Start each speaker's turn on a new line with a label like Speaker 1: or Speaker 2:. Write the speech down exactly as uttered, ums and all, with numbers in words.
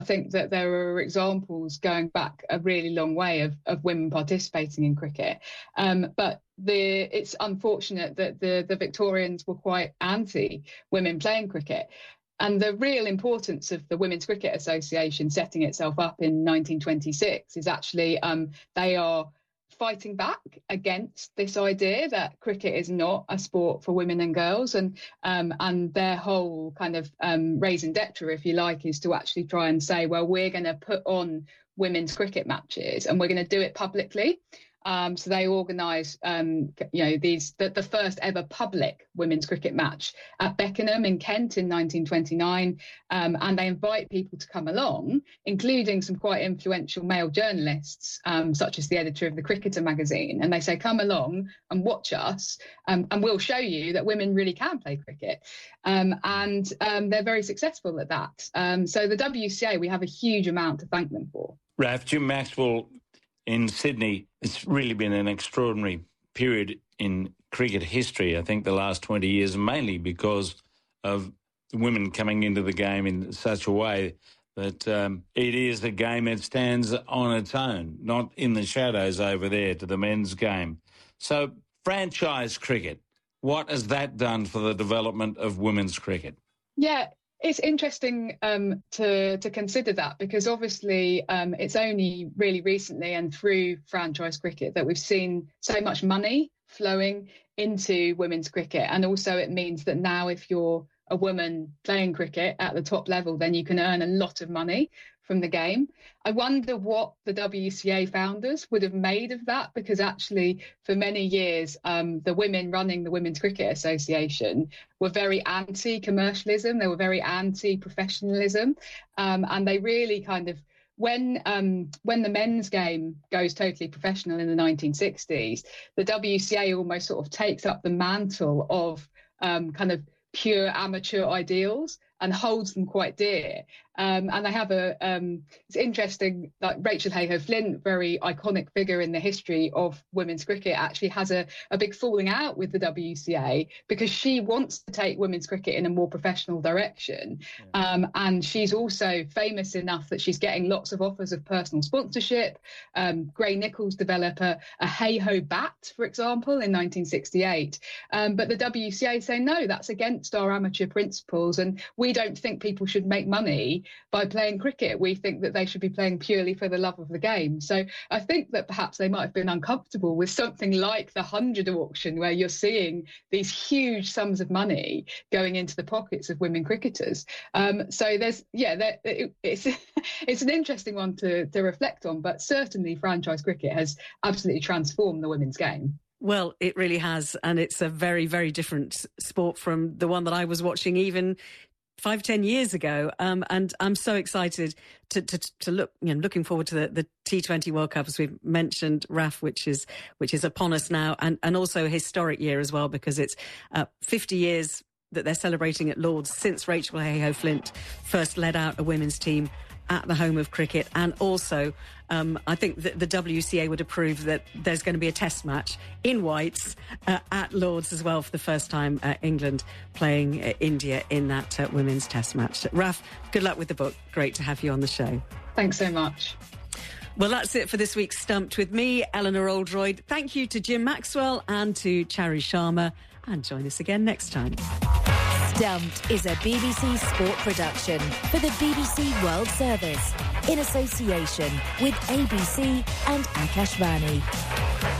Speaker 1: I think that there are examples going back a really long way of, of women participating in cricket. Um, but the, it's unfortunate that the, the Victorians were quite anti women playing cricket. And the real importance of the Women's Cricket Association setting itself up in nineteen twenty-six is actually um, they are fighting back against this idea that cricket is not a sport for women and girls, and um, and their whole kind of um, raison d'etre, if you like, is to actually try and say, well, we're going to put on women's cricket matches and we're going to do it publicly. Um, so they organise, um, you know, these the, the first ever public women's cricket match at Beckenham in Kent in nineteen twenty-nine, um, and they invite people to come along, including some quite influential male journalists, um, such as the editor of the Cricketer magazine, and they say, come along and watch us, um, and we'll show you that women really can play cricket, um, and um, they're very successful at that. Um, so the W C A, we have a huge amount to thank them for.
Speaker 2: Raf, Jim Maxwell in Sydney, it's really been an extraordinary period in cricket history, I think, the last twenty years, mainly because of women coming into the game in such a way that um, it is a game that stands on its own, not in the shadows over there to the men's game. So franchise cricket, what has that done for the development of women's cricket?
Speaker 1: Yeah. It's interesting um, to to consider that, because obviously um, it's only really recently and through franchise cricket that we've seen so much money flowing into women's cricket. And also it means that now if you're a woman playing cricket at the top level, then you can earn a lot of money from the game. I wonder what the W C A founders would have made of that, because actually for many years um, the women running the Women's Cricket Association were very anti-commercialism, they were very anti-professionalism, um, and they really kind of, when um, when the men's game goes totally professional in the nineteen sixties, the W C A almost sort of takes up the mantle of um, kind of pure amateur ideals and holds them quite dear. Um, and they have a, um, it's interesting, like Rachel Hayhoe-Flint, very iconic figure in the history of women's cricket, actually has a, a big falling out with the W C A because she wants to take women's cricket in a more professional direction. Yeah. Um, and she's also famous enough that she's getting lots of offers of personal sponsorship. Um, Gray Nichols develop a, a Hayhoe bat, for example, in nineteen sixty-eight. Um, but the W C A say, no, that's against our amateur principles, and we don't think people should make money by playing cricket. We think that they should be playing purely for the love of the game. So I think that perhaps they might have been uncomfortable with something like the hundred auction, where you're seeing these huge sums of money going into the pockets of women cricketers. Um, so there's, yeah, there, it, it's it's an interesting one to, to reflect on, but certainly franchise cricket has absolutely transformed the women's game.
Speaker 3: Well, it really has, and it's a very, very different sport from the one that I was watching even five, ten years ago. Um, and I'm so excited to, to, to look, you know, looking forward to the, the T twenty World Cup, as we've mentioned, Raf, which is, which is upon us now, and, and also a historic year as well, because it's uh, fifty years that they're celebrating at Lord's since Rachel Hayhoe-Flint first led out a women's team at the home of cricket. And also, um, I think that the W C A would approve that there's going to be a test match in whites uh, at Lord's as well for the first time, uh, England playing uh, India in that uh, women's test match. Raf, good luck with the book. Great to have you on the show.
Speaker 1: Thanks so much.
Speaker 3: Well, that's it for this week's Stumped with me, Eleanor Oldroyd. Thank you to Jim Maxwell and to Chari Sharma, and join us again next time.
Speaker 4: Stumped is a B B C Sport production for the B B C World Service in association with A B C and Akashvani.